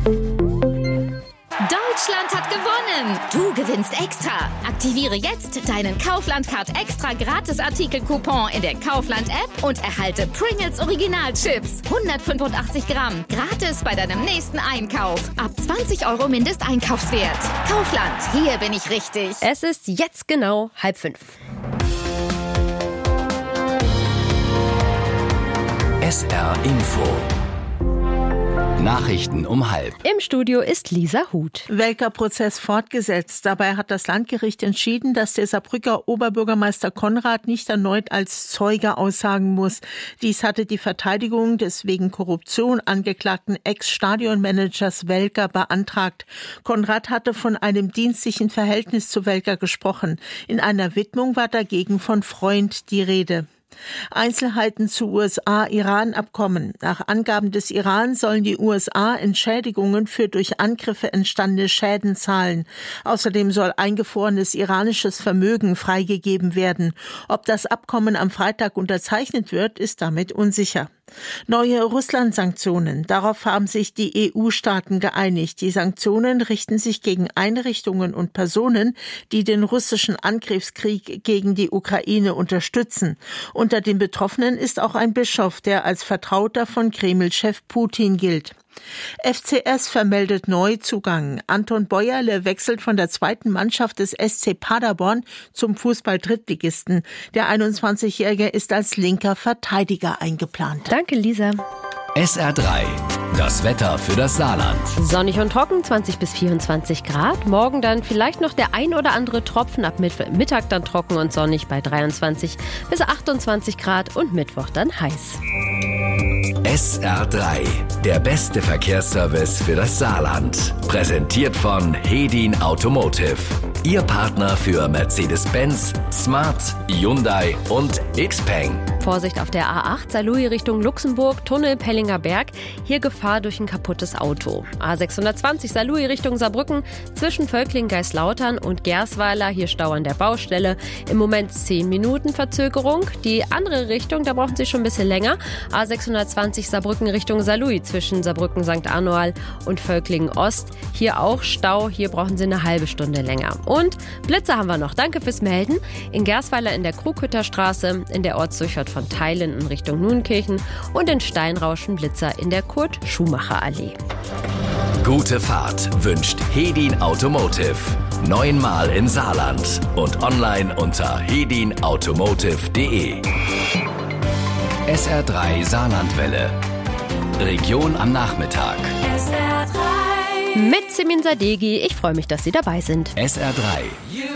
Deutschland hat gewonnen! Du gewinnst extra! Aktiviere jetzt deinen Kaufland-Card extra Gratis-Artikel-Coupon in der Kaufland-App und erhalte Pringles Original-Chips. 185 Gramm. Gratis bei deinem nächsten Einkauf. Ab 20 € Mindesteinkaufswert. Kaufland, hier bin ich richtig. Es ist jetzt genau 4:30. SR Info. Nachrichten um 12:30. Im Studio ist Lisa Huth. Welker-Prozess fortgesetzt. Dabei hat das Landgericht entschieden, dass der Saarbrücker Oberbürgermeister Konrad nicht erneut als Zeuge aussagen muss. Dies hatte die Verteidigung des wegen Korruption angeklagten Ex-Stadionmanagers Welker beantragt. Konrad hatte von einem dienstlichen Verhältnis zu Welker gesprochen. In einer Widmung war dagegen von Freund die Rede. Einzelheiten zu USA-Iran-Abkommen. Nach Angaben des Iran sollen die USA Entschädigungen für durch Angriffe entstandene Schäden zahlen. Außerdem soll eingefrorenes iranisches Vermögen freigegeben werden. Ob das Abkommen am Freitag unterzeichnet wird, ist damit unsicher. Neue Russland-Sanktionen. Darauf haben sich die EU-Staaten geeinigt. Die Sanktionen richten sich gegen Einrichtungen und Personen, die den russischen Angriffskrieg gegen die Ukraine unterstützen. Unter den Betroffenen ist auch ein Bischof, der als Vertrauter von Kreml-Chef Putin gilt. FCS vermeldet Neuzugang. Anton Bäuerle wechselt von der zweiten Mannschaft des SC Paderborn zum Fußball-Drittligisten. Der 21-Jährige ist als linker Verteidiger eingeplant. Danke, Lisa. SR3. Das Wetter für das Saarland. Sonnig und trocken, 20 bis 24 Grad. Morgen dann vielleicht noch der ein oder andere Tropfen. Ab Mittag dann trocken und sonnig bei 23 bis 28 Grad und Mittwoch dann heiß. SR3. Der beste Verkehrsservice für das Saarland. Präsentiert von Hedin Automotive. Ihr Partner für Mercedes-Benz, Smart, Hyundai und Xpeng. Vorsicht auf der A8, Saarlouis Richtung Luxemburg, Tunnel Pellinger Berg. Hier Gefahr durch ein kaputtes Auto. A620 Saarlouis Richtung Saarbrücken, zwischen Völkling-Geislautern und Gersweiler. Hier Stau an der Baustelle. Im Moment 10 Minuten Verzögerung. Die andere Richtung, da brauchen Sie schon ein bisschen länger. A620 Saarbrücken Richtung Saarlouis, zwischen Saarbrücken St. Arnoal und Völklingen Ost. Hier auch Stau. Hier brauchen Sie eine halbe Stunde länger. Und Blitze haben wir noch. Danke fürs Melden. In Gersweiler in der Krughütterstraße, in der Ortsdurchfahrt von Theilen in Richtung Nuenkirchen und in Steinrauschen Blitzer in der Kurt-Schumacher-Allee. Gute Fahrt wünscht Hedin Automotive. 9-mal im Saarland und online unter hedinautomotive.de. SR3 Saarlandwelle. Region am Nachmittag. Mit Simin Sadeghi. Ich freue mich, dass Sie dabei sind. SR3.